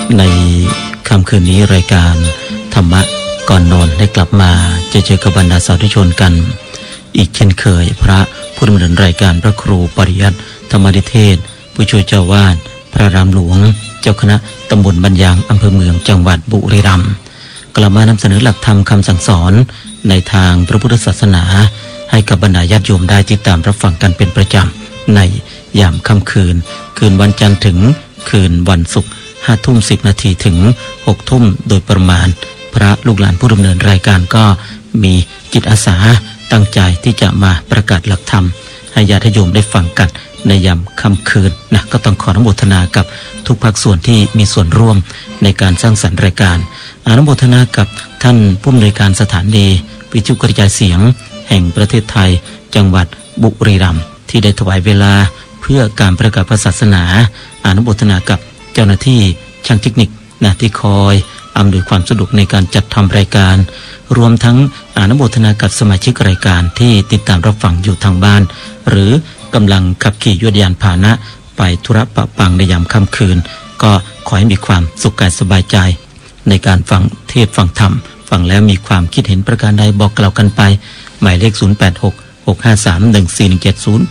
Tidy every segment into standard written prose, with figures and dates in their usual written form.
ในค่ำคืนนี้รายการธรรมะก่อนนอนได้กลับมาจะเจอกับบรรดาสาธุชนกันอีกเช่นเคยพระผู้ดำเนินรายการพระครูปริยัติธรรมนิเทศผู้ช่วยเจ้าวาดพระรามหลวงเจ้าคณะตำบลบรรยางอำเภอเมืองจังหวัดบุรีรัมย์กลับมานำเสนอหลักธรรมคำสั่งสอนในทางพระพุทธศาสนาให้กับบรรดาญาติโยมได้ติดตามรับฟังกันเป็นประจำในยามค่ำคืนวันจันทร์ถึงคืนวันศุกร์5:10 นาทีถึง6 ทุ่มโดยประมาณพระลูกหลานผู้ดำเนินรายการก็มีจิตอาสาตั้งใจที่จะมาประกาศหลักธรรมให้ญาติโยมได้ฟังกันในยามค่ำคืนนะก็ต้องขออนุโมทนากับทุกภาคส่วนที่มีส่วนร่วมในการสร้างสรรค์รายการอนุโมทนากับท่านผู้อำนวยการสถานีวิทยุกระจายเสียงแห่งประเทศไทยจังหวัดบุรีรัมย์ที่ได้ถวายเวลาเพื่อการประกาศศาสนาอนุโมทนากับเจ้าหน้าที่ช่างเทคนิคนะที่คอยอำนวยความสะดวกในการจัดทำรายการรวมทั้งอนุโมทนากับสมาชิกรายการที่ติดตามรับฟังอยู่ทางบ้านหรือกำลังขับขี่ยวดยานพาหนะไปธุระปะปังในยามค่ำคืนก็ขอให้มีความสุขกายสบายใจในการฟังเทศฟังธรรมฟังแล้วมีความคิดเห็นประการใดบอกกล่าวกันไปหมายเลข086-653-1417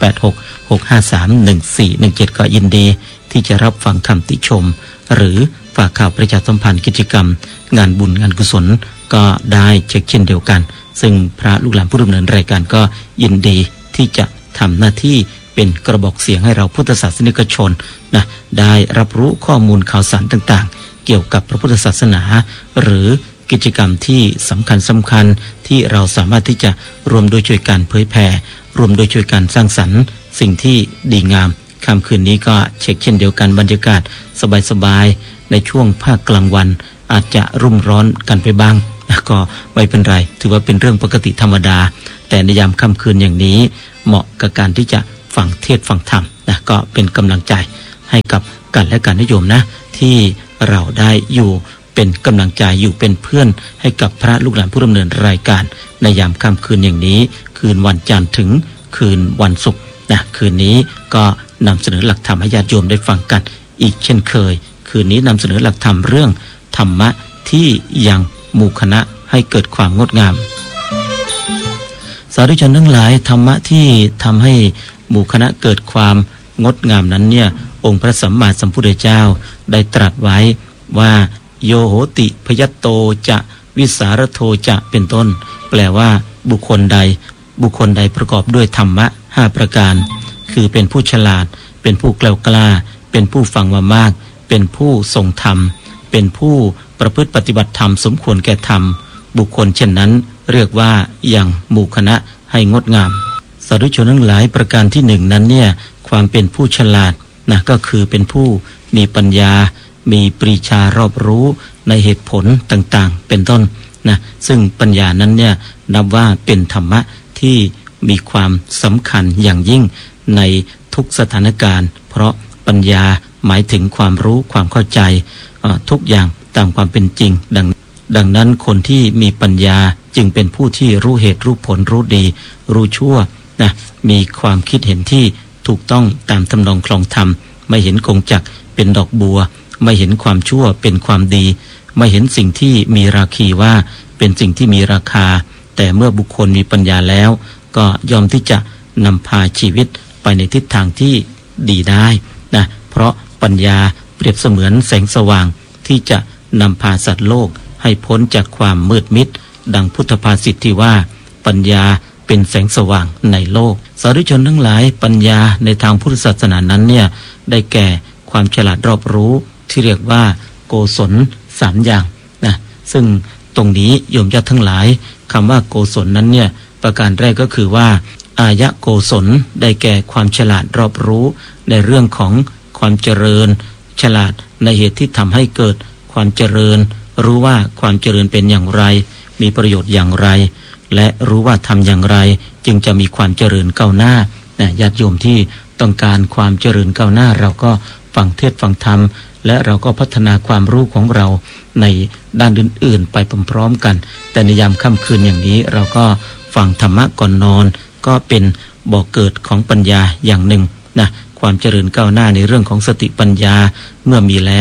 086-653-1417ก็ยินดีที่จะรับฟังคำติชมหรือฝากข่าวประชาสัมพันธ์กิจกรรมงานบุญงานกุศลก็ได้เช่นเดียวกันซึ่งพระลูกหลานผู้ดำเนินรายการก็ยินดีที่จะทำหน้าที่เป็นกระบอกเสียงให้เราพุทธศาสนิกชนนะได้รับรู้ข้อมูลข่าวสารต่างๆเกี่ยวกับพระพุทธศาสนาหรือกิจกรรมที่สำคัญที่เราสามารถที่จะรวมโดยช่วยการเผยแผ่รวมโดยช่วยการสร้างสรรค์สิ่งที่ดีงามค่ำคืนนี้ก็เช่นเดียวกันบรรยากาศสบายๆในช่วงภาคกลางวันอาจจะรุ่มร้อนกันไปบ้างก็ไม่เป็นไรถือว่าเป็นเรื่องปกติธรรมดาแต่ในยามค่ำคืนอย่างนี้เหมาะกับการที่จะฟังเทศฟังธรรมนะก็เป็นกำลังใจให้กับกันและกันนิยมนะที่เราได้อยู่เป็นกำลังใจอยู่เป็นเพื่อนให้กับพระลูกหลานผู้ดำเนินรายการในยามค่ำคืนอย่างนี้คืนวันจันทร์ถึงคืนวันศุกร์นะคืนนี้ก็นำเสนอหลักธรรมให้ญาติโยมได้ฟังกันอีกเช่นเคยคืนนี้นำเสนอหลักธรรมเรื่องธรรมะที่ยังหมู่คณะให้เกิดความงดงามสาธุชนทั้งหลายธรรมะที่ทำให้หมู่คณะเกิดความงดงามนั้นเนี่ยองค์พระสัมมาสัมพุทธเจ้าได้ตรัสไว้ว่าโยโหติพยัตโตจะวิสารโทจะเป็นต้นแปลว่าบุคคลใดประกอบด้วยธรรมะ5ประการคือเป็นผู้ฉลาดเป็นผู้แกล้วกล้าเป็นผู้ฟังมามากเป็นผู้ทรงธรรมเป็นผู้ประพฤติปฏิบัติธรรมสมควรแก่ธรรมบุคคลเช่นนั้นเรียกว่ายังหมู่คณะให้งดงามสาธุชนทั้งหลายประการที่1นั้นเนี่ยความเป็นผู้ฉลาดนะก็คือเป็นผู้มีปัญญามีปรีชารอบรู้ในเหตุผลต่างๆเป็นต้นนะซึ่งปัญญานั้นเนี่ยนับว่าเป็นธรรมะที่มีความสำคัญอย่างยิ่งในทุกสถานการณ์เพราะปัญญาหมายถึงความรู้ความเข้าใจทุกอย่างตามความเป็นจริงดังนั้นคนที่มีปัญญาจึงเป็นผู้ที่รู้เหตุรู้ผลรู้ดีรู้ชั่วนะมีความคิดเห็นที่ถูกต้องตามทำนองคลองธรรมไม่เห็นกงจักรเป็นดอกบัวไม่เห็นความชั่วเป็นความดีไม่เห็นสิ่งที่มีราคีว่าเป็นสิ่งที่มีราคาแต่เมื่อบุคคลมีปัญญาแล้วก็ยอมที่จะนำพาชีวิตไปในทิศทางที่ดีได้นะเพราะปัญญาเปรียบเสมือนแสงสว่างที่จะนำพาสัตว์โลกให้พ้นจากความมืดมิดดังพุทธภาษิตที่ว่าปัญญาเป็นแสงสว่างในโลกสาธุชนทั้งหลายปัญญาในทางพุทธศาสนานั้นเนี่ยได้แก่ความฉลาดรอบรู้ที่เรียกว่าโกศล3อย่างนะซึ่งตรงนี้โยมญาติทั้งหลายคำว่าโกศลนั้นเนี่ยประการแรกก็คือว่าอายะโกศลได้แก่ความฉลาดรอบรู้ในเรื่องของความเจริญฉลาดในเหตุที่ทำให้เกิดความเจริญรู้ว่าความเจริญเป็นอย่างไรมีประโยชน์อย่างไรและรู้ว่าทำอย่างไรจึงจะมีความเจริญก้าวหน้าญาติโยมที่ต้องการความเจริญก้าวหน้าเราก็ฟังเทศน์ฟังธรรมและเราก็พัฒนาความรู้ของเราในด้านอื่นๆไปพร้อมๆกันแต่ในยามค่ำคืนอย่างนี้เราก็ฟังธรรมะก่อนนอนก็เป็นบ่อเกิดของปัญญาอย่างหนึ่งนะความเจริญก้าวหน้าในเรื่องของสติปัญญาเมื่อมีแล้ว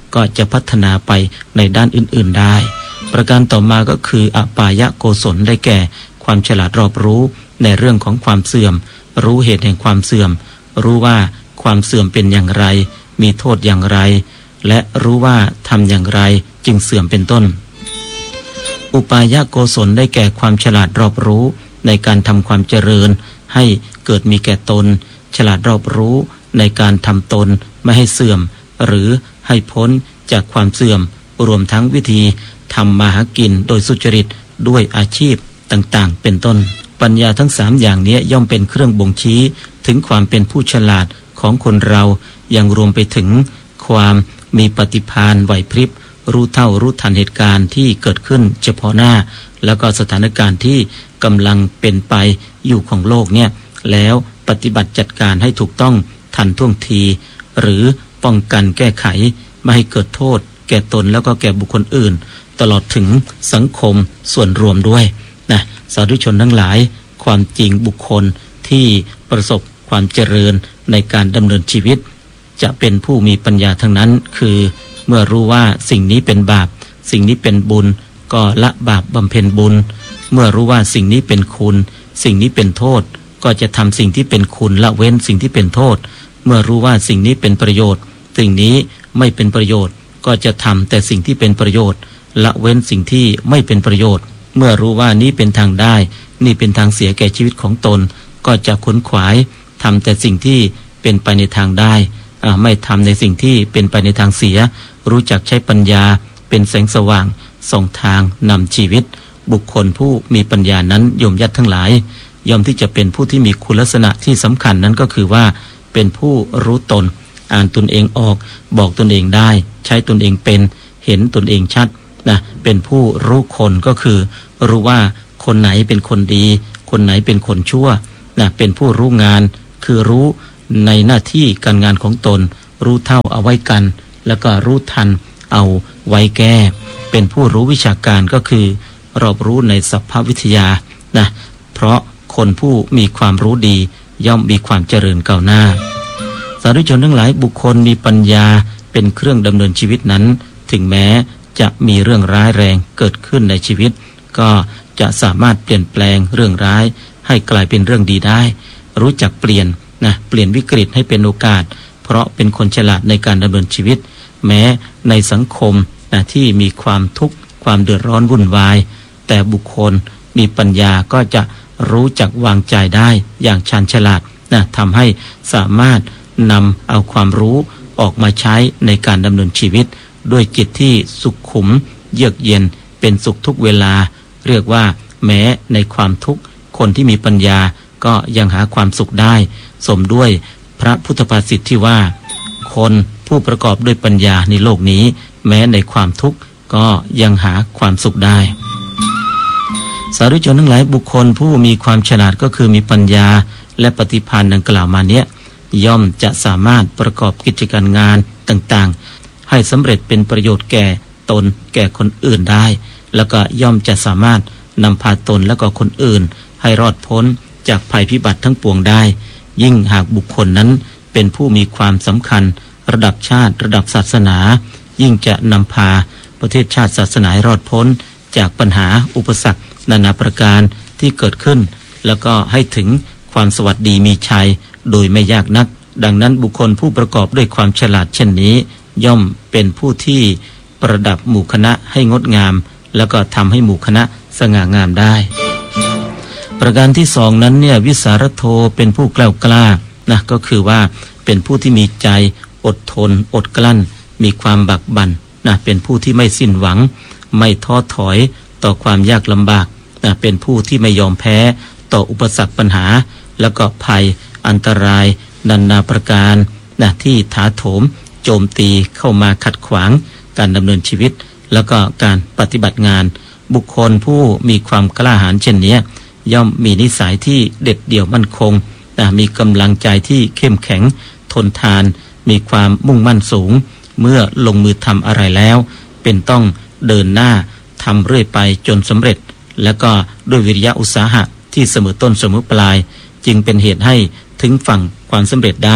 ก็จะพัฒนาไปในด้านอื่นๆได้ประการต่อมาก็คืออปายโกศลได้แก่ความฉลาดรอบรู้ในเรื่องของความเสื่อมรู้เหตุแห่งความเสื่อมรู้ว่าความเสื่อมเป็นอย่างไรมีโทษอย่างไรและรู้ว่าทำอย่างไรจึงเสื่อมเป็นต้นอุปายโกศลได้แก่ความฉลาดรอบรู้ในการทำความเจริญให้เกิดมีแก่ตนฉลาดรอบรู้ในการทำตนไม่ให้เสื่อมหรือให้พ้นจากความเสื่อมรวมทั้งวิธีทำมาหากินโดยสุจริตด้วยอาชีพต่างๆเป็นต้นปัญญาทั้ง3อย่างนี้ย่อมเป็นเครื่องบ่งชี้ถึงความเป็นผู้ฉลาดของคนเรายังรวมไปถึงความมีปฏิภาณไหวพริบรู้เท่ารู้ทันเหตุการณ์ที่เกิดขึ้นเฉพาะหน้าแล้วก็สถานการณ์ที่กำลังเป็นไปอยู่ของโลกเนี่ยแล้วปฏิบัติจัดการให้ถูกต้องทันท่วงทีหรือป้องกันแก้ไขไม่ให้เกิดโทษแก่ตนแล้วก็แก่บุคคลอื่นตลอดถึงสังคมส่วนรวมด้วยนะสาธุชนทั้งหลายความจริงบุคคลที่ประสบความเจริญในการดำเนินชีวิตจะเป็นผู้มีปัญญาทั้งนั้นคือเมื่อรู้ว่าสิ่งนี้เป็นบาปสิ่งนี้เป็นบุญก็ละบาปบำเพ็ญบุญเมื่อรู้ว่าสิ่งนี้เป็นคุณสิ่งนี้เป็นโทษก็จะทำสิ่งที่เป็นคุณละเว้นสิ่งที่เป็นโทษเมื่อรู้ว่าสิ่งนี้เป็นประโยชน์สิ่งนี้ไม่เป็นประโยชน์ก็จะทำแต่สิ่งที่เป็นประโยชน์ละเว้นสิ่งที่ไม่เป็นประโยชน์เมื่อรู้ว่านี้เป็นทางได้นี่เป็นทางเสียแก่ชีวิตของตนก็จะขวนขวายทำแต่สิ่งที่เป็นไปในทางได้ไม่ทำในสิ่งที่เป็นไปในทางเสียรู้จักใช้ปัญญาเป็นแสงสว่างส่องทางนำชีวิตบุคคลผู้มีปัญญานั้นโยมญาติทั้งหลายย่อมที่จะเป็นผู้ที่มีคุณลักษณะที่สำคัญนั้นก็คือว่าเป็นผู้รู้ตนอ่านตนเองออกบอกตนเองได้ใช้ตนเองเป็นเห็นตนเองชัดนะเป็นผู้รู้คนก็คือรู้ว่าคนไหนเป็นคนดีคนไหนเป็นคนชั่วนะเป็นผู้รู้งานคือรู้ในหน้าที่การงานของตนรู้เท่าเอาไว้กันแล้วก็รู้ทันเอาไว้แก้เป็นผู้รู้วิชาการก็คือรอบรู้ในสภาพวิทยานะเพราะคนผู้มีความรู้ดีย่อมมีความเจริญก้าวหน้าสาธุชนทั้งหลายบุคคลมีปัญญาเป็นเครื่องดำเนินชีวิตนั้นถึงแม้จะมีเรื่องร้ายแรงเกิดขึ้นในชีวิตก็จะสามารถเปลี่ยนแปลงเรื่องร้ายให้กลายเป็นเรื่องดีได้รู้จักเปลี่ยนวิกฤตให้เป็นโอกาสเพราะเป็นคนฉลาดในการดำเนินชีวิตแม้ในสังคมที่มีความทุกข์ความเดือดร้อนวุ่นวายแต่บุคคลมีปัญญาก็จะรู้จักวางใจได้อย่างชาญฉลาดทำให้สามารถนำเอาความรู้ออกมาใช้ในการดำเนินชีวิตด้วยจิตที่สุขุมเยือกเย็นเป็นสุขทุกเวลาเรียกว่าแม้ในความทุกข์คนที่มีปัญญาก็ยังหาความสุขได้สมด้วยพระพุทธภาษิตที่ว่าคนผู้ประกอบด้วยปัญญาในโลกนี้แม้ในความทุกข์ก็ยังหาความสุขได้สาธุชนทั้งหลายบุคคลผู้มีความฉลาดก็คือมีปัญญาและปฏิภาณดังกล่าวมาเนี้ยย่อมจะสามารถประกอบกิจการงานต่างๆให้สำเร็จเป็นประโยชน์แก่ตนแก่คนอื่นได้แล้วก็ย่อมจะสามารถนำพาตนและก็คนอื่นให้รอดพ้นจากภัยพิบัติทั้งปวงได้ยิ่งหากบุคคลนั้นเป็นผู้มีความสำคัญระดับชาติระดับศาสนายิ่งจะนำพาประเทศชาติศาสนาให้รอดพ้นจากปัญหาอุปสรรคนานาประการที่เกิดขึ้นแล้วก็ให้ถึงความสวัสดีมีชัยโดยไม่ยากนักดังนั้นบุคคลผู้ประกอบด้วยความฉลาดเช่นนี้ย่อมเป็นผู้ที่ประดับหมู่คณะให้งดงามแล้วก็ทำให้หมู่คณะสง่างามได้ประการที่สองนั้นเนี่ยวิสารโธเป็นผู้กล้ากล้าก็คือว่าเป็นผู้ที่มีใจอดทนอดกลั้นมีความบักบั่นเป็นผู้ที่ไม่สิ้นหวังไม่ท้อถอยต่อความยากลำบากเป็นผู้ที่ไม่ยอมแพ้ต่ออุปสรรคปัญหาแล้วก็ภัยอันตรายนานาประการที่ถาโถมโจมตีเข้ามาขัดขวางการดำเนินชีวิตแล้วก็การปฏิบัติงานบุคคลผู้มีความกล้าหาญเช่นนี้ย่อมมีนิสัยที่เด็ดเดี่ยวมั่นคงมีกำลังใจที่เข้มแข็งทนทานมีความมุ่งมั่นสูงเมื่อลงมือทำอะไรแล้วเป็นต้องเดินหน้าทำเรื่อยไปจนสำเร็จแล้วก็ด้วยวิริยะอุตสาหะที่เสมอต้นเสมอปลายจึงเป็นเหตุให้ถึงฝั่งความสำเร็จได้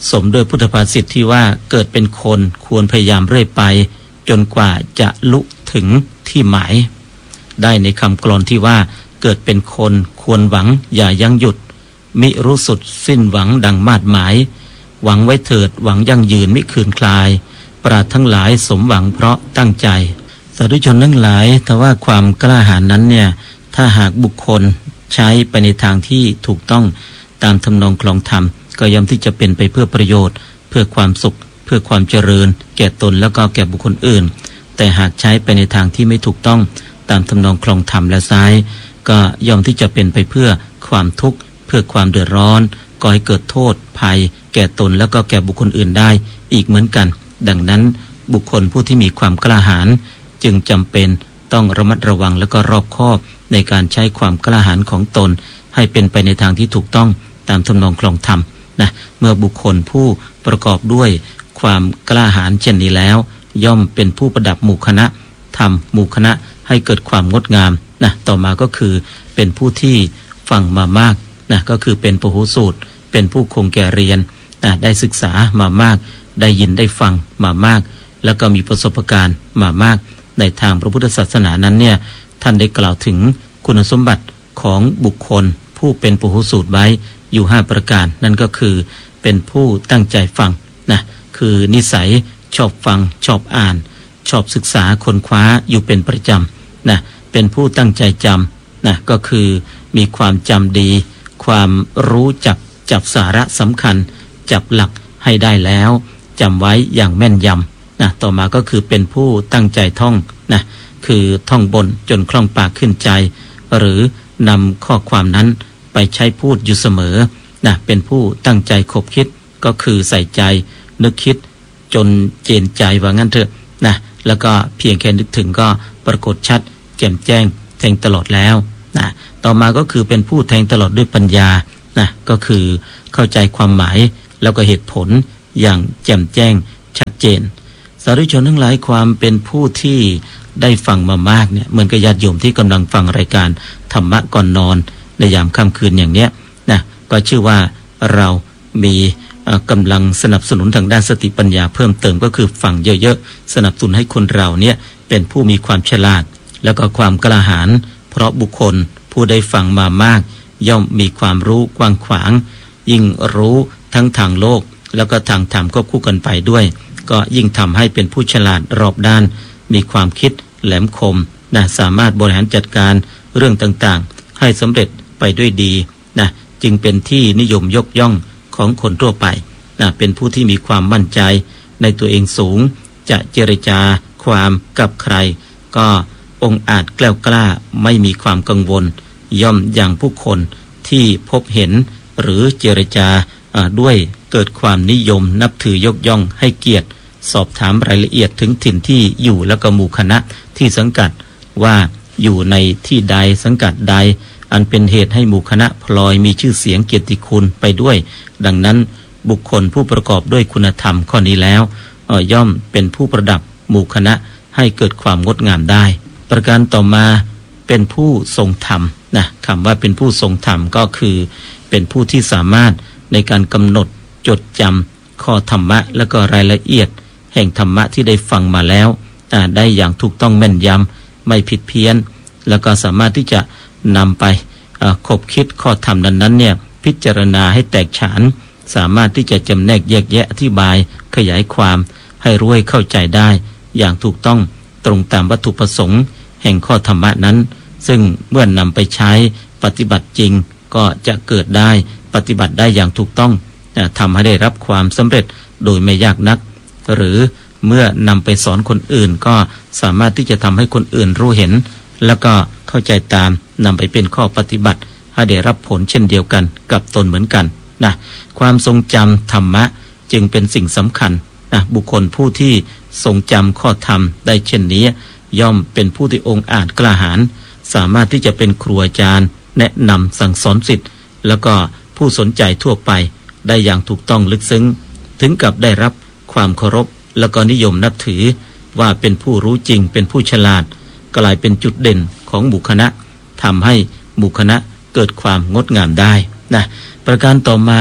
สมด้วยพุทธภาษิตที่ว่าเกิดเป็นคนควรพยายามเรื่อยไปจนกว่าจะลุถึงที่หมายได้ในคำกลอนที่ว่าเกิดเป็นคนควรหวังอย่ายั้งหยุดมิรู้สุดสิ้นหวังดังมาดหมายหวังไว้เถิดหวังยั่งยืนมิคืนคลายปราดทั้งหลายสมหวังเพราะตั้งใจสาธุชนทั้งหลายแต่ว่าความกล้าหาญนั้นเนี่ยถ้าหากบุคคลใช้ไปในทางที่ถูกต้องตามทำนองคลองธรรมก็ย่อมที่จะเป็นไปเพื่อประโยชน์เพื่อความสุขเพื่อความเจริญแก่ตนแล้วก็แก่บุคคลอื่นแต่หากใช้ไปในทางที่ไม่ถูกต้องตามทำนองคลองธรรมและซ้ายก็ย่อมที่จะเป็นไปเพื่อความทุกข์เพื่อความเดือดร้อนก่อให้เกิดโทษภัยแก่ตนแล้วก็แก่บุคคลอื่นได้อีกเหมือนกันดังนั้นบุคคลผู้ที่มีความกล้าหาญจึงจำเป็นต้องระมัดระวังและก็รอบคอบในการใช้ความกล้าหาญของตนให้เป็นไปในทางที่ถูกต้องตามทำนองคลองธรรมนะเมื่อบุคคลผู้ประกอบด้วยความกล้าหาญเช่นนี้แล้วย่อมเป็นผู้ประดับหมู่คณะทำหมู่คณะให้เกิดความงดงามนะต่อมาก็คือเป็นผู้ที่ฟังมามากนะก็คือเป็นพหูสูตรเป็นผู้คงแก่เรียนนะได้ศึกษามามากได้ยินได้ฟังมามากแล้วก็มีประสบการณ์มามากในทางพระพุทธศาสนานั้นเนี่ยท่านได้กล่าวถึงคุณสมบัติของบุคคลผู้เป็นพหูสูตรไว้อยู่5ประการนั่นก็คือเป็นผู้ตั้งใจฟังนะคือนิสัยชอบฟังชอบอ่านชอบศึกษาค้นคว้าอยู่เป็นประจำนะเป็นผู้ตั้งใจจำนะก็คือมีความจำดีความรู้จับสาระสำคัญจับหลักให้ได้แล้วจำไว้อย่างแม่นยำนะต่อมาก็คือเป็นผู้ตั้งใจท่องนะคือท่องบนจนคล่องปากขึ้นใจหรือนำข้อความนั้นไปใช้พูดอยู่เสมอนะเป็นผู้ตั้งใจคบคิดก็คือใส่ใจนึกคิดจนเจนใจว่างั้นเถอะนะแล้วก็เพียงแค่นึกถึงก็ปรากฏชัดแจ่มแจ้งแทงตลอดแล้วนะต่อมาก็คือเป็นผู้แทงตลอดด้วยปัญญานะก็คือเข้าใจความหมายแล้วก็เหตุผลอย่างแจ่มแจ้งชัดเจนสาธุชนทั้งหลายความเป็นผู้ที่ได้ฟังมามากเนี่ยเหมือนกับญาติโยมที่กำลังฟังรายการธรรมะก่อนนอนในยามค่ำคืนอย่างเนี้ยนะก็ชื่อว่าเรามีกำลังสนับสนุนทางด้านสติปัญญาเพิ่มเติมก็คือฟังเยอะๆสนับสนุนให้คนเราเนี่ยเป็นผู้มีความฉลาดแล้วก็ความกล้าหาญเพราะบุคคลผู้ได้ฟังมามากย่อมมีความรู้กว้างขวางยิ่งรู้ทั้งทางโลกแล้วก็ทางธรรมควบคู่กันไปด้วยก็ยิ่งทำให้เป็นผู้ฉลาดรอบด้านมีความคิดแหลมคมนะสามารถบริหารจัดการเรื่องต่างๆให้สำเร็จไปด้วยดีนะจึงเป็นที่นิยมยกย่องของคนทั่วไปนะเป็นผู้ที่มีความมั่นใจในตัวเองสูงจะเจรจาความกับใครก็องอาจแกล้วกล้าไม่มีความกังวลย่อมอย่างผู้คนที่พบเห็นหรือเจรจาด้วยเกิดความนิยมนับถือยกย่องให้เกียรติสอบถามรายละเอียดถึงถิ่นที่อยู่แล้วก็หมู่คณะที่สังกัดว่าอยู่ในที่ใดสังกัดใดอันเป็นเหตุให้หมู่คณะพลอยมีชื่อเสียงเกียรติคุณไปด้วยดังนั้นบุคคลผู้ประกอบด้วยคุณธรรมข้อนี้แล้วย่อมเป็นผู้ประดับหมู่คณะให้เกิดความงดงามได้ประการต่อมาเป็นผู้ทรงธรรมนะคำว่าเป็นผู้ทรงธรรมก็คือเป็นผู้ที่สามารถในการกำหนดจดจำข้อธรรมะและก็รายละเอียดแห่งธรรมะที่ได้ฟังมาแล้วได้อย่างถูกต้องแม่นยำไม่ผิดเพี้ยนแล้วก็สามารถที่จะนำไปคบคิดข้อธรรมนั้นเนี่ยพิจารณาให้แตกฉานสามารถที่จะจำแนกแยกแยะอธิบายขยายความให้รู้ให้เข้าใจได้อย่างถูกต้องตรงตามวัตถุประสงค์แห่งข้อธรรมะนั้นซึ่งเมื่อนำไปใช้ปฏิบัติจริงก็จะเกิดได้ปฏิบัติได้อย่างถูกต้องทำให้ได้รับความสำเร็จโดยไม่ยากนักหรือเมื่อนำไปสอนคนอื่นก็สามารถที่จะทำให้คนอื่นรู้เห็นแล้วก็เข้าใจตามนำไปเป็นข้อปฏิบัติให้ได้รับผลเช่นเดียวกันกับตนเหมือนกันนะความทรงจำธรรมะจึงเป็นสิ่งสำคัญนะบุคคลผู้ที่ทรงจำข้อธรรมได้เช่นนี้ย่อมเป็นผู้ที่องอาจกล้าหาญสามารถที่จะเป็นครูอาจารย์แนะนำสั่งสอนศิษย์แล้วก็ผู้สนใจทั่วไปได้อย่างถูกต้องลึกซึ้งถึงกับได้รับความเคารพแล้วก็นิยมนับถือว่าเป็นผู้รู้จริงเป็นผู้ฉลาดกลายเป็นจุดเด่นของหมู่คณะทำให้หมู่คณะเกิดความงดงามได้นะประการต่อมา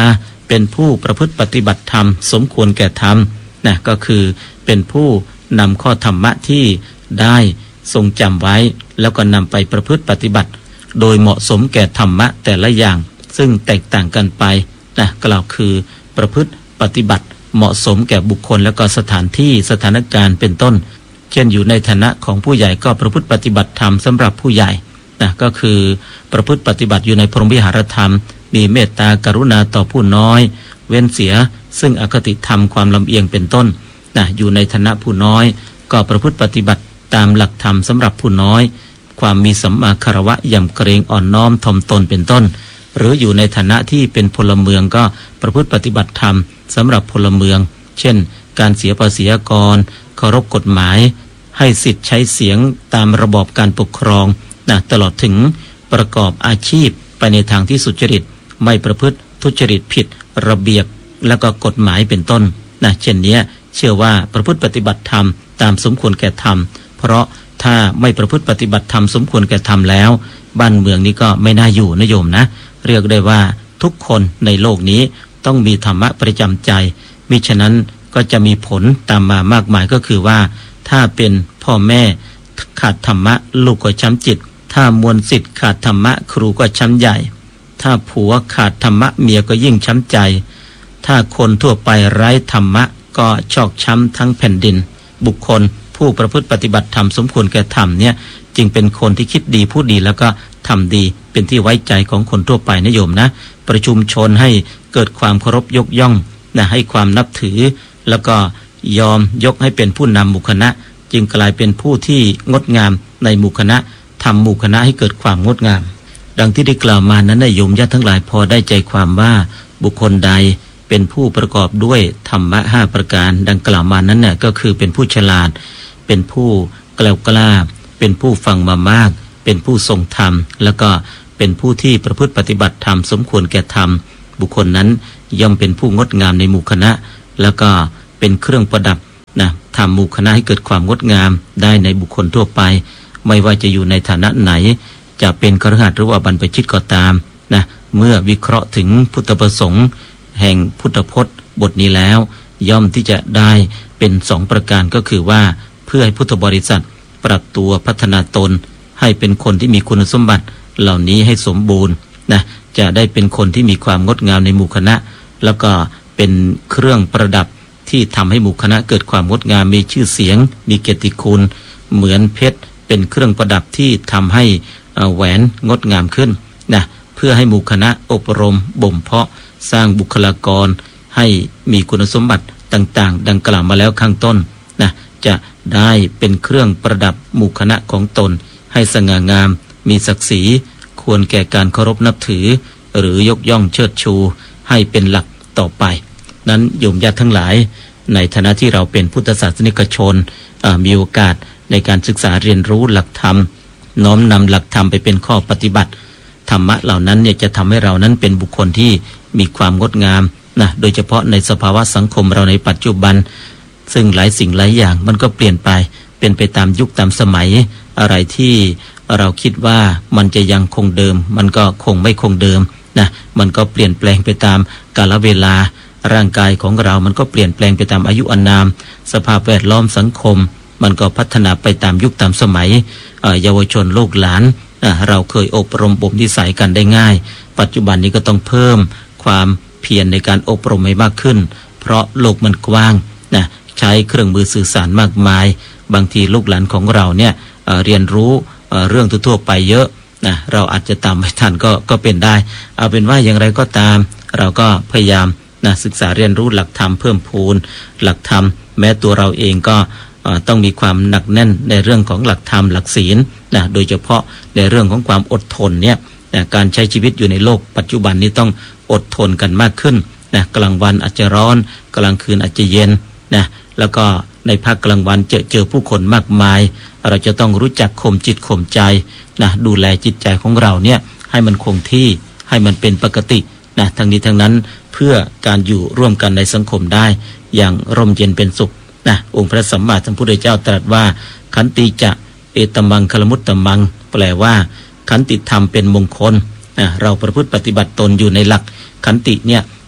เป็นผู้ประพฤติปฏิบัติธรรมสมควรแก่ธรรมนะก็คือเป็นผู้นำข้อธรรมะที่ได้ทรงจำไว้แล้วก็นำไปประพฤติปฏิบัติโดยเหมาะสมแก่ธรรมะแต่ละอย่างซึ่งแตกต่างกันไปนะกล่าวคือประพฤติปฏิบัติเหมาะสมแก่บุคคลและก็สถานที่สถานการณ์เป็นต้นเช่นอยู่ในฐานะของผู้ใหญ่ก็ประพฤติปฏิบัติธรรมสำหรับผู้ใหญ่นะก็คือประพฤติปฏิบัติอยู่ในพรหมวิหารธรรมมีเมตตากรุณาต่อผู้น้อยเว้นเสียซึ่งอคติธรรมความลำเอียงเป็นต้นนะอยู่ในฐานะผู้น้อยก็ประพฤติปฏิบัติตามหลักธรรมสำหรับผู้น้อยความมีสัมมาคารวะยำเกรงอ่อนน้อมถ่อมตนเป็นต้นหรืออยู่ในฐานะที่เป็นพลเมืองก็ประพฤติปฏิบัติธรรมสำหรับพลเมืองเช่นการเสียภาษีกรเคารพกฎหมายให้สิทธิ์ใช้เสียงตามระบอบการปกครองนะตลอดถึงประกอบอาชีพไปในทางที่สุจริตไม่ประพฤติทุจริตผิดระเบียบและก็กฎหมายเป็นต้นนะเช่นนี้เชื่อว่าประพฤติปฏิบัติธรรมตามสมควรแก่ธรรมเพราะถ้าไม่ประพฤติปฏิบัติธรรมสมควรแก่ธรรมแล้วบ้านเมืองนี้ก็ไม่น่าอยู่นะโยมนะเรียกได้ว่าทุกคนในโลกนี้ต้องมีธรรมะประจำใจมิฉะนั้นก็จะมีผลตามมามากมายก็คือว่าถ้าเป็นพ่อแม่ขาดธรรมะลูกก็ช้ำจิตถ้ามวลศิษย์ขาดธรรมะครูก็ช้ำใหญ่ถ้าผัวขาดธรรมะเมียก็ยิ่งช้ำใจถ้าคนทั่วไปไร้ธรรมะก็ชอกช้ำทั้งแผ่นดินบุคคลผู้ประพฤติปฏิบัติธรรมสมควรแก่ธรรมเนี่ยจึงเป็นคนที่คิดดีพูดดีแล้วก็ทำดีเป็นที่ไว้ใจของคนทั่วไปนะโยมนะประชุมชนให้เกิดความเคารพยกย่องนะให้ความนับถือแล้วก็ยอมยกให้เป็นผู้นำหมู่คณะจึงกลายเป็นผู้ที่งดงามในหมู่คณะทำหมู่คณะให้เกิดความงดงามดังที่ได้กล่าวมานั้นนะโยมญาติทั้งหลายพอได้ใจความว่าบุคคลใดเป็นผู้ประกอบด้วยธรรมะ5ประการดังกล่าวมานั้นน่ะก็คือเป็นผู้ฉลาดเป็นผู้แกล้วกล้าเป็นผู้ฟังมามากเป็นผู้ทรงธรรมแล้วก็เป็นผู้ที่ประพฤติปฏิบัติธรรมสมควรแก่ธรรมบุคคลนั้นย่อมเป็นผู้งดงามในหมู่คณะแล้วก็เป็นเครื่องประดับนะทำหมู่คณะให้เกิดความงดงามได้ในบุคคลทั่วไปไม่ว่าจะอยู่ในฐานะไหนจะเป็นคฤหัสถ์หรือว่าบรรพชิตก็ตามนะเมื่อวิเคราะห์ถึงพุทธประสงค์แห่งพุทธพจน์บทนี้แล้วย่อมที่จะได้เป็น2ประการก็คือว่าเพื่อให้พุทธบริษัทปรับตัวพัฒนาตนให้เป็นคนที่มีคุณสมบัติเหล่านี้ให้สมบูรณ์นะจะได้เป็นคนที่มีความงดงามในหมู่คณะแล้วก็เป็นเครื่องประดับที่ทำให้หมู่คณะเกิดความงดงามมีชื่อเสียงมีเกียรติคุณเหมือนเพชรเป็นเครื่องประดับที่ทำให้แหวนงดงามขึ้นนะเพื่อให้หมู่คณะอบรมบ่มเพาะสร้างบุคลากรให้มีคุณสมบัติต่างๆดังกล่าวมาแล้วข้างต้นนะจะได้เป็นเครื่องประดับหมู่คณะของตนให้สง่างามมีศักดิ์ศรีควรแก่การเคารพนับถือหรือยกย่องเชิดชูให้เป็นหลักต่อไปนั้นโยมญาติทั้งหลายในฐานะที่เราเป็นพุทธศาสนิกชนมีโอกาสในการศึกษาเรียนรู้หลักธรรมน้อมนำหลักธรรมไปเป็นข้อปฏิบัติธรรมะเหล่านั้นเนี่ยจะทำให้เรานั้นเป็นบุคคลที่มีความงดงามนะโดยเฉพาะในสภาวะสังคมเราในปัจจุบันซึ่งหลายสิ่งหลายอย่างมันก็เปลี่ยนไปเป็นไปตามยุคตามสมัยอะไรที่เราคิดว่ามันจะยังคงเดิมมันก็คงไม่คงเดิมนะมันก็เปลี่ยนแปลงไปตามกาลเวลาร่างกายของเรามันก็เปลี่ยนแปลงไปตามอายุอานามสภาพแวดล้อมสังคมมันก็พัฒนาไปตามยุคตามสมัยเยาวชนลูกหลานเราเคยอบรมบ่มนิสัยกันได้ง่ายปัจจุบันนี้ก็ต้องเพิ่มความเพียรในการอบรมให้มากขึ้นเพราะโลกมันกว้างนะใช้เครื่องมือสื่อสารมากมายบางทีลูกหลานของเราเนี่ยเรียนรู้เรื่องทั่วไปเยอะนะเราอาจจะตามไม่ทันก็เป็นได้เอาเป็นว่าอย่างไรก็ตามเราก็พยายามนะศึกษาเรียนรู้หลักธรรมเพิ่มพูนหลักธรรมแม้ตัวเราเองก็ต้องมีความหนักแน่นในเรื่องของหลักธรรมหลักศีลนะโดยเฉพาะในเรื่องของความอดทนเนี่ยนะการใช้ชีวิตอยู่ในโลกปัจจุบันนี้ต้องอดทนกันมากขึ้นนะกลางวันอาจจะร้อนกลางคืนอาจจะเย็นนะแล้วก็ในภาคกลางวันเจอผู้คนมากมายเราจะต้องรู้จักข่มจิตข่มใจนะดูแลจิตใจของเราเนี่ยให้มันคงที่ให้มันเป็นปกตินะทั้งนี้ทั้งนั้นเพื่อการอยู่ร่วมกันในสังคมได้อย่างร่มเย็นเป็นสุขนะองค์พระสัมมาสัมพุทธเจ้าตรัสว่าขันติจะเอตมังคลมุตตมังแปลว่าขันติธรรมเป็นมงคลเราประพฤติปฏิบัติตนอยู่ในหลักขันติเนี่ย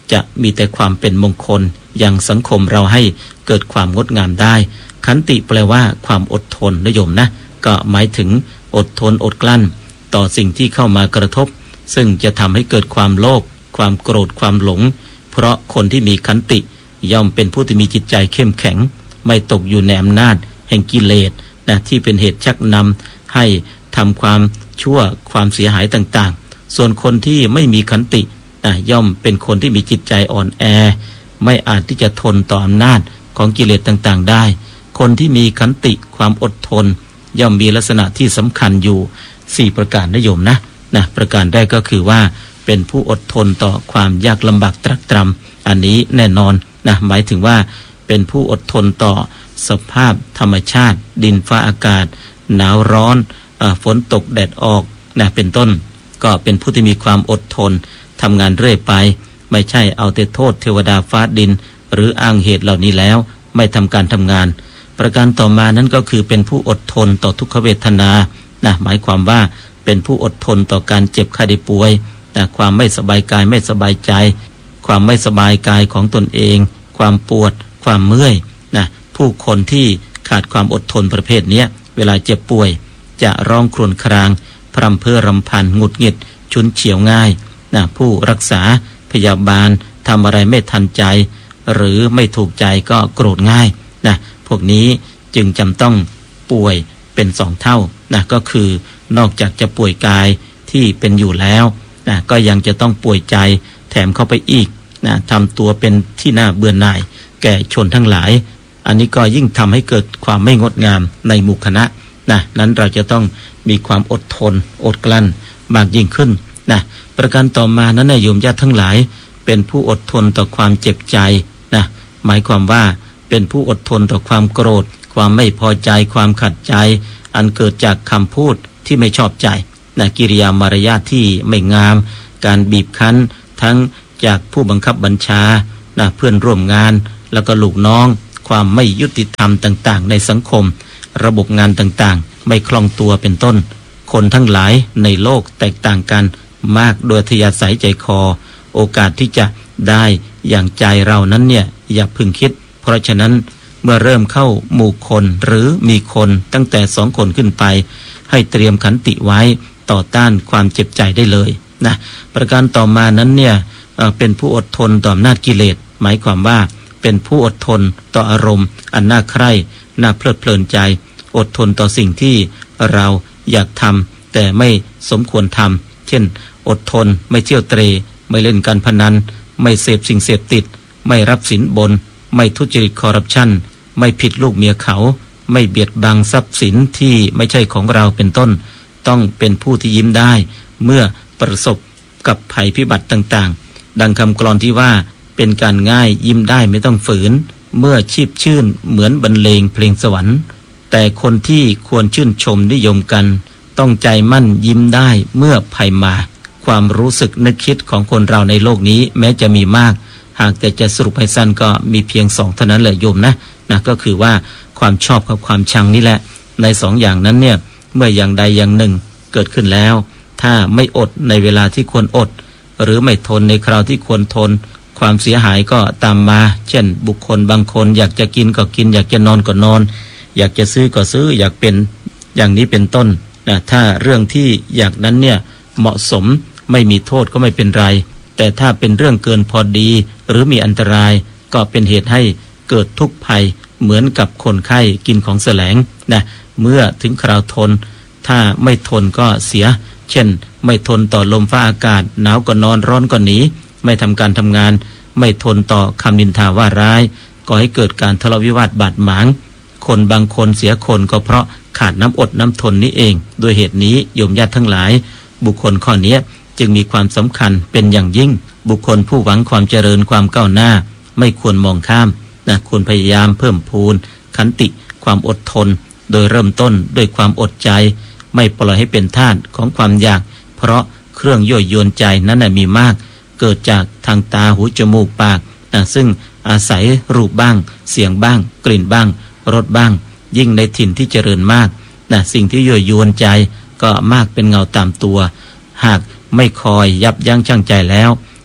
จะมีแต่ความเป็นมงคลยังสังคมเราให้เกิดความงดงามได้ขันติแปลว่าความอดทนนะโยมนะก็หมายถึงอดทนอดกลั้นต่อสิ่งที่เข้ามากระทบซึ่งจะทำให้เกิดความโลภความโกรธความหลงเพราะคนที่มีขันติย่อมเป็นผู้ที่มีจิตใจเข้มแข็งไม่ตกอยู่ในอำนาจแห่งกิเลสนะที่เป็นเหตุชักนำให้ทำความชั่วความเสียหายต่างๆส่วนคนที่ไม่มีขันติย่อมเป็นคนที่มีจิตใจอ่อนแอไม่อาจที่จะทนต่ออำนาจของกิเลสต่างๆได้คนที่มีขันติความอดทนย่อมมีลักษณะที่สำคัญอยู่4ประการนะโยมนะประการแรกก็คือว่าเป็นผู้อดทนต่อความยากลำบากตรากตรำอันนี้แน่นอนหมายถึงว่าเป็นผู้อดทนต่อสภาพธรรมชาติดินฟ้าอากาศหนาวร้อนฝนตกแดดออกเป็นต้นก็เป็นผู้ที่มีความอดทนทำงานเรื่อยไปไม่ใช่เอาแต่โทษเทวดาฟ้าดินหรืออ้างเหตุเหล่านี้แล้วไม่ทำการทำงานประการต่อมานั้นก็คือเป็นผู้อดทนต่อทุกขเวทนาหมายความว่าเป็นผู้อดทนต่อการเจ็บไข้ได้ป่วยความไม่สบายกายไม่สบายใจความไม่สบายกายของตนเองความปวดความเมื่อยผู้คนที่ขาดความอดทนประเภทนี้เวลาเจ็บป่วยจะร้องครวญครางพร่ำเพ้อรำพันหงุดหงิดฉุนเฉียวง่ายผู้รักษาพยาบาลทำอะไรไม่ทันใจหรือไม่ถูกใจก็โกรธง่ายพวกนี้จึงจำต้องป่วยเป็น2เท่าก็คือนอกจากจะป่วยกายที่เป็นอยู่แล้วก็ยังจะต้องป่วยใจแถมเข้าไปอีกทำตัวเป็นที่น่าเบื่อหน่ายแก่ชนทั้งหลายอันนี้ก็ยิ่งทำให้เกิดความไม่งดงามในหมู่คณะนั้นเราจะต้องมีความอดทนอดกลั้นมากยิ่งขึ้นประการต่อมานั้นโยมญาติทั้งหลายเป็นผู้อดทนต่อความเจ็บใจหมายความว่าเป็นผู้อดทนต่อความโกรธความไม่พอใจความขัดใจอันเกิดจากคำพูดที่ไม่ชอบใจกิริยามารยาทที่ไม่งามการบีบคั้นทั้งจากผู้บังคับบัญชาเพื่อนร่วมงานแล้วก็ลูกน้องความไม่ยุติธรรมต่างๆในสังคมระบบงานต่างๆไม่คล่องตัวเป็นต้นคนทั้งหลายในโลกแตกต่างกันมากโดยอัธยาศัยใจคอโอกาสที่จะได้อย่างใจเรานั้นอย่าพึงคิดเพราะฉะนั้นเมื่อเริ่มเข้าหมู่คนหรือมีคนตั้งแต่2 คนขึ้นไปให้เตรียมขันติไว้ต่อต้านความเจ็บใจได้เลยประการต่อมานั้นเป็นผู้อดทนต่ออำนาจกิเลสหมายความว่าเป็นผู้อดทนต่ออารมณ์อันน่าใคร่น่าเพลิดเพลินใจอดทนต่อสิ่งที่เราอยากทำแต่ไม่สมควรทำเช่นอดทนไม่เที่ยวเตร่ไม่เล่นการพนันไม่เสพสิ่งเสพติดไม่รับสินบนไม่ทุจริตคอร์รัปชันไม่ผิดลูกเมียเขาไม่เบียดบังทรัพย์สินที่ไม่ใช่ของเราเป็นต้นต้องเป็นผู้ที่ยิ้มได้เมื่อประสบกับภัยพิบัติต่างๆดังคำกลอนที่ว่าเป็นการง่ายยิ้มได้ไม่ต้องฝืนเมื่อชีพชื่นเหมือนบรรเลงเพลงสวรรค์แต่คนที่ควรชื่นชมนิยมกันต้องใจมั่นยิ้มได้เมื่อภัยมาความรู้สึกนึกคิดของคนเราในโลกนี้แม้จะมีมากหากแต่จะสรุปให้สั้นก็มีเพียง2เท่านั้นแหละโยมนะก็คือว่าความชอบกับความชังนี่แหละใน2อย่างนั้นเมื่ออย่างใดอย่างหนึ่งเกิดขึ้นแล้วถ้าไม่อดในเวลาที่ควรอดหรือไม่ทนในคราวที่ควรทนความเสียหายก็ตามมาเช่นบุคคลบางคนอยากจะกินก็กินอยากจะนอนก็นอนอยากจะซื้อก็ซื้ออยากเป็นอย่างนี้เป็นต้นถ้าเรื่องที่อยากนั้นเหมาะสมไม่มีโทษก็ไม่เป็นไรแต่ถ้าเป็นเรื่องเกินพอดีหรือมีอันตรายก็เป็นเหตุให้เกิดทุกข์ภัยเหมือนกับคนไข้กินของแสลงเมื่อถึงคราวทนถ้าไม่ทนก็เสียเช่นไม่ทนต่อลมฟ้าอากาศหนาวก็นอนร้อนก็หนีไม่ทำการทำงานไม่ทนต่อคำนินทาว่าร้ายก่อให้เกิดการทะเลาะวิวาทบาดหมางคนบางคนเสียคนก็เพราะขาดน้ำอดน้ำทนนี้เองโดยเหตุนี้โยมญาติทั้งหลายบุคคลข้อนี้จึงมีความสำคัญเป็นอย่างยิ่งบุคคลผู้หวังความเจริญความก้าวหน้าไม่ควรมองข้ามควรพยายามเพิ่มพูนขันติความอดทนโดยเริ่มต้นด้วยความอดใจไม่ปล่อยให้เป็นทาสของความอยากเพราะเครื่องยั่วยวนใจนั้นมีมากเกิดจากทางตาหูจมูกปากซึ่งอาศัยรูปบ้างเสียงบ้างกลิ่นบ้างรสบ้างยิ่งในถิ่นที่เจริญมากสิ่งที่ยั่วยวนใจก็มากเป็นเงาตามตัวหากไม่คอยยับยั้งชั่งใจแล้ว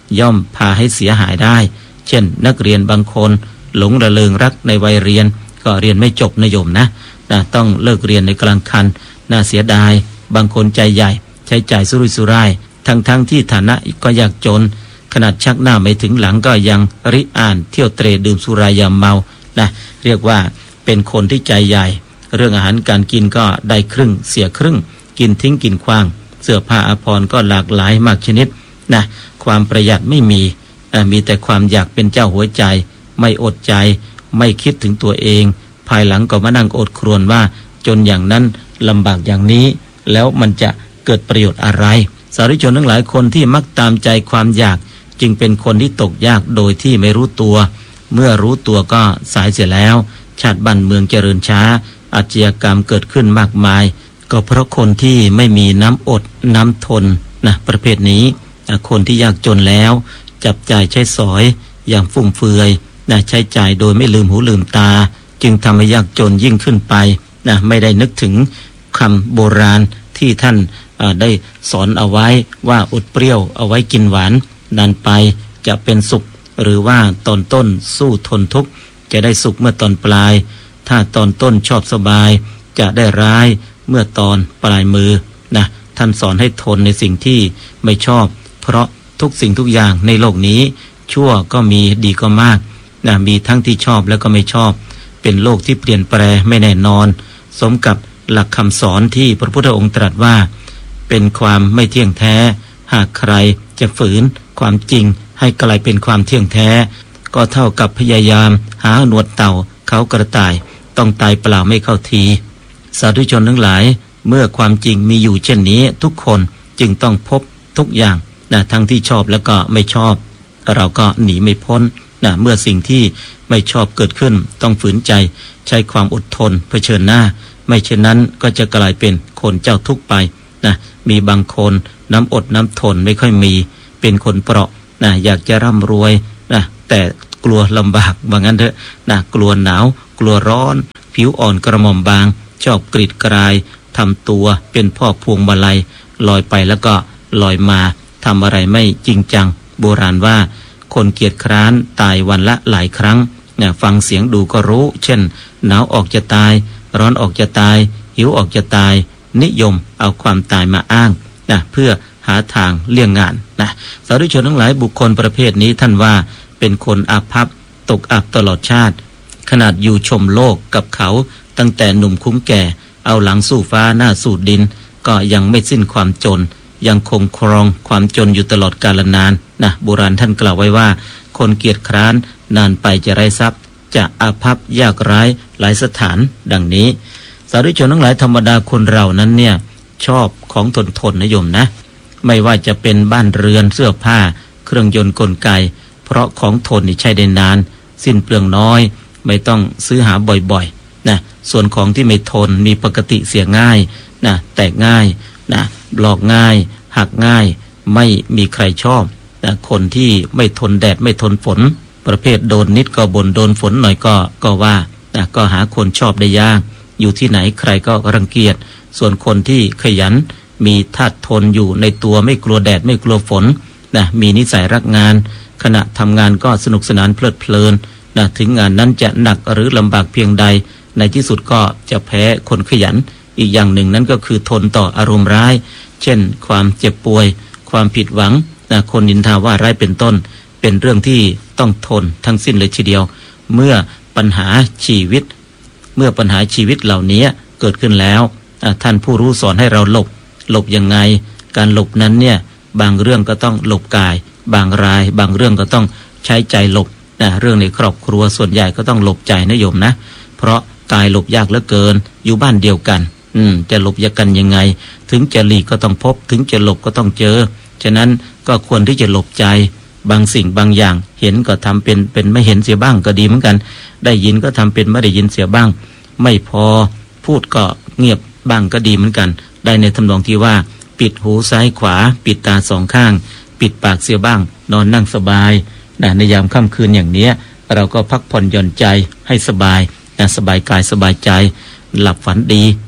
ย่อมพาให้เสียหายได้เช่นนักเรียนบางคนหลงระเริงรักในวัยเรียนก็เรียนไม่จบนะโยมนะต้องเลิกเรียนในกลางคันน่าเสียดายบางคนใจใหญ่ใช้จ่ายสุรุ่ยสุร่ายทั้งที่ฐานะก็ยากจนขนาดชักหน้าไม่ถึงหลังก็ยังริอ่านเที่ยวเตร่ดื่มสุรายามเมาเรียกว่าเป็นคนที่ใจใหญ่เรื่องอาหารการกินก็ได้ครึ่งเสียครึ่งกินทิ้งกินขว้างเสื้อผ้าอาภรณ์ก็หลากหลายมากชนิดความประหยัดไม่มีแต่ความอยากเป็นเจ้าหัวใจไม่อดใจไม่คิดถึงตัวเองภายหลังก็มานั่งอดครวญว่าจนอย่างนั้นลำบากอย่างนี้แล้วมันจะเกิดประโยชน์อะไรสาธุชนทั้งหลายคนที่มักตามใจความอยากจึงเป็นคนที่ตกยากโดยที่ไม่รู้ตัวเมื่อรู้ตัวก็สายเสียแล้วชาติบ้านเมืองเจริญช้าอาชญากรรมเกิดขึ้นมากมายก็เพราะคนที่ไม่มีน้ำอดน้ำทนประเภทนี้คนที่ยากจนแล้วจับจ่ายใช้สอยอย่างฟุ่มเฟือยใช้จ่ายโดยไม่ลืมหูลืมตาจึงทำให้ยากจนยิ่งขึ้นไปไม่ได้นึกถึงคำโบราณที่ท่านได้สอนเอาไว้ว่าอดเปรี้ยวเอาไว้กินหวานนานไปจะเป็นสุขหรือว่าตอนต้นสู้ทนทุกข์จะได้สุขเมื่อตอนปลายถ้าตอนต้นชอบสบายจะได้ร้ายเมื่อตอนปลายมือท่านสอนให้ทนในสิ่งที่ไม่ชอบเพราะทุกสิ่งทุกอย่างในโลกนี้ชั่วก็มีดีก็มากมีทั้งที่ชอบแล้วก็ไม่ชอบเป็นโลกที่เปลี่ยนแปลไม่แน่นอนสมกับหลักคำสอนที่พระพุทธองค์ตรัสว่าเป็นความไม่เที่ยงแท้หากใครจะฝืนความจริงให้กลายเป็นความเที่ยงแท้ก็เท่ากับพยายามหาหนวดเต่าเขากระต่ายต้องตายเปล่าไม่เข้าทีสาธุชนทั้งหลายเมื่อความจริงมีอยู่เช่นนี้ทุกคนจึงต้องพบทุกอย่างทั้งที่ชอบแล้วก็ไม่ชอบเราก็หนีไม่พ้นเมื่อสิ่งที่ไม่ชอบเกิดขึ้นต้องฝืนใจใช้ความอดทนเผชิญหน้าไม่เช่นนั้นก็จะกลายเป็นคนเจ้าทุกข์ไปมีบางคนน้ำอดน้ำทนไม่ค่อยมีเป็นคนเปราะอยากจะร่ำรวยแต่กลัวลำบากว่างั้นเถอะกลัวหนาวกลัวร้อนผิวอ่อนกระหม่อมบางชอบกรีดกรายทำตัวเป็นพ่อพวงมาลัยลอยไปแล้วก็ลอยมาทำอะไรไม่จริงจังโบราณว่าคนเกียจคร้านตายวันละหลายครั้งฟังเสียงดูก็รู้เช่นหนาวออกจะตายร้อนออกจะตายหิวออกจะตายนิยมเอาความตายมาอ้างเพื่อหาทางเลี่ยงงานสาธุชนทั้งหลายบุคคลประเภทนี้ท่านว่าเป็นคนอาภัพตกอับตลอดชาติขนาดอยู่ชมโลกกับเขาตั้งแต่หนุ่มคุ้มแก่เอาหลังสู่ฟ้าหน้าสู่ดินก็ยังไม่สิ้นความจนยังคงครองความจนอยู่ตลอดกาลนานโบราณท่านกล่าวไว้ว่าคนเกียจคร้านนานไปจะไร้ทรัพย์จะอาภัพยากไร้หลายสถานดังนี้สาธุชนทั้งหลายธรรมดาคนเรานั้นเนี่ยชอบของทนนิยมไม่ว่าจะเป็นบ้านเรือนเสื้อผ้าเครื่องยนต์กลไกเพราะของทนนี่ใช้ได้นานสิ้นเปลืองน้อยไม่ต้องซื้อหาบ่อยๆส่วนของที่ไม่ทนมีปกติเสียง่ายแตกง่ายหลอกง่ายหักง่ายไม่มีใครชอบคนที่ไม่ทนแดดไม่ทนฝนประเภทโดนนิดก็บ่นโดนฝนหน่อยก็ว่าก็หาคนชอบได้ยากอยู่ที่ไหนใครก็รังเกียจส่วนคนที่ขยันมีธาตุทนอยู่ในตัวไม่กลัวแดดไม่กลัวฝนมีนิสัยรักงานขณะทำงานก็สนุกสนานเพลิดเพลินถึงงานนั้นจะหนักหรือลำบากเพียงใดในที่สุดก็จะแพ้คนขยันอีกอย่างหนึ่งนั้นก็คือทนต่ออารมณ์ร้ายเช่นความเจ็บป่วยความผิดหวังคนนินทาว่าร้ายเป็นต้นเป็นเรื่องที่ต้องทนทั้งสิ้นเลยทีเดียวเมื่อปัญหาชีวิตเหล่านี้เกิดขึ้นแล้วท่านผู้รู้สอนให้เราหลบยังไงการหลบนั้นเนี่ยบางเรื่องก็ต้องหลบกายบางเรื่องก็ต้องใช้ใจหลบเรื่องในครอบครัวส่วนใหญ่ก็ต้องหลบใจนะโยมนะเพราะกายหลบยากเหลือเกินอยู่บ้านเดียวกันจะหลบยากกันยังไงถึงจะหลีกก็ต้องพบถึงจะหลบก็ต้องเจอฉะนั้นก็ควรที่จะหลบใจบางสิ่งบางอย่างเห็นก็ทำเป็นไม่เห็นเสียบ้างก็ดีเหมือนกันได้ยินก็ทำเป็นไม่ได้ยินเสียบ้างไม่พอพูดก็เงียบบ้างก็ดีเหมือนกันได้ในทำนองที่ว่าปิดหูซ้ายขวาปิดตาสองข้างปิดปากเสียบ้างนอนนั่งสบายในยามค่ำคืนอย่างนี้เราก็พักผ่อนหย่อนใจให้สบายสบายกายสบายใจหลับฝันดี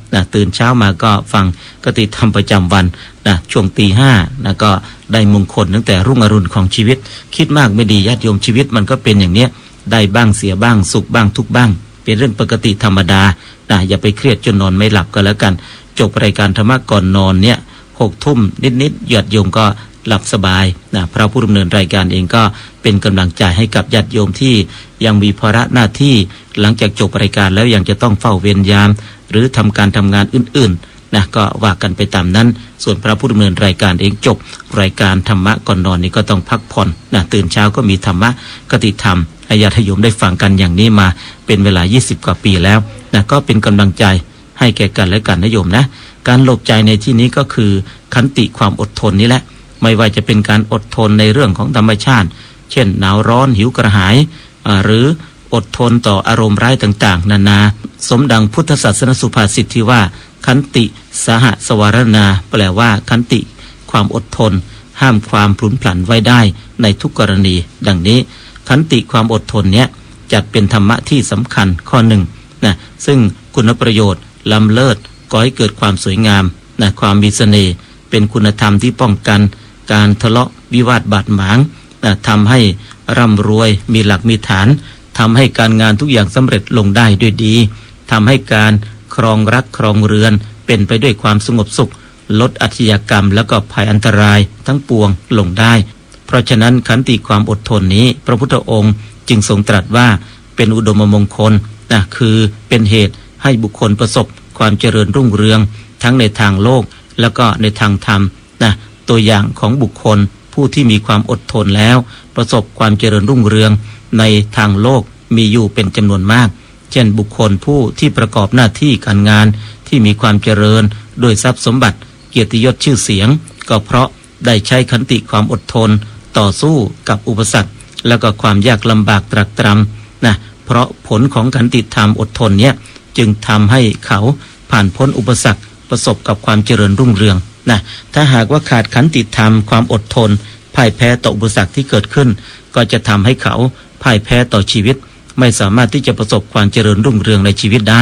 นะตื่นเช้ามาก็ฟังคติธรรมประจำวันนะช่วงตี 5นะก็ได้มงคลตั้งแต่รุ่งอรุณของชีวิตคิดมากไม่ดีญาติโยมชีวิตมันก็เป็นอย่างเนี้ยได้บ้างเสียบ้างสุขบ้างทุกบ้างเป็นเรื่องปกติธรรมดานะอย่าไปเครียดจนนอนไม่หลับก็แล้วกันจบรายการธรรมะก่อนนอนเนี่ย6 ทุ่มนิดๆญาติโยมก็หลับสบายนะพระผู้ดำเนินรายการเองก็เป็นกำลังใจให้กับญาติโยมที่ยังมีภาระหน้าที่หลังจากจบรายการแล้วยังจะต้องเฝ้าเวรยามหรือทำการทำงานอื่นๆนะก็ว่ากันไปตามนั้นส่วนพระผู้ดำเนินรายการเองจบรายการธรรมะก่อนนอนนี่ก็ต้องพักผ่อนนะตื่นเช้าก็มีธรรมะคติธรรมให้ญาติโยมได้ฟังกันอย่างนี้มาเป็นเวลา20 กว่าปีแล้วนะก็เป็นกำลังใจให้แก่กันและกันนะโยมนะการหลบใจในที่นี้ก็คือขันติความอดทนนี่แหละไม่ว่าจะเป็นการอดทนในเรื่องของธรรมชาติเช่นหนาวร้อนหิวกระหายหรืออดทนต่ออารมณ์ร้ายต่างๆนานาสมดังพุทธศาสนสุภาษิตที่ว่าขันติสหสวารณาแปลว่าขันติความอดทนห้ามความพลุนพลันไว้ได้ในทุกกรณีดังนี้ขันติความอดทนเนี้ยจัดเป็นธรรมะที่สำคัญข้อหนึ่งนะซึ่งคุณประโยชน์ล้ำเลิศก่อให้เกิดความสวยงามนะความมีเสน่ห์เป็นคุณธรรมที่ป้องกันการทะเลาะวิวาทบาดหมางนะทำให้ร่ำรวยมีหลักมีฐานทำให้การงานทุกอย่างสำเร็จลงได้ด้วยดีทำให้การครองรักครองเรือนเป็นไปด้วยความสงบสุขลดอาชญากรรมแล้วก็ภัยอันตรายทั้งปวงลงได้เพราะฉะนั้นขันติความอดทนนี้พระพุทธองค์จึงทรงตรัสว่าเป็นอุดมมงคลนะคือเป็นเหตุให้บุคคลประสบความเจริญรุ่งเรืองทั้งในทางโลกแล้วก็ในทางธรรมนะตัวอย่างของบุคคลผู้ที่มีความอดทนแล้วประสบความเจริญรุ่งเรืองในทางโลกมีอยู่เป็นจำนวนมากเช่นบุคคลผู้ที่ประกอบหน้าที่การงานที่มีความเจริญโดยทรัพย์สมบัติเกียรติยศชื่อเสียงก็เพราะได้ใช้ขันติความอดทนต่อสู้กับอุปสรรคแล้วก็ความยากลำบากตรากตรำนะเพราะผลของขันติธรรมอดทนเนี้ยจึงทำให้เขาผ่านพ้นอุปสรรคประสบกับความเจริญรุ่งเรืองนะถ้าหากว่าขาดขันติธรรมความอดทนพ่ายแพ้ต่ออุปสรรคที่เกิดขึ้นก็จะทำให้เขาพ่ายแพ้ต่อชีวิตไม่สามารถที่จะประสบความเจริญรุ่งเรืองในชีวิตได้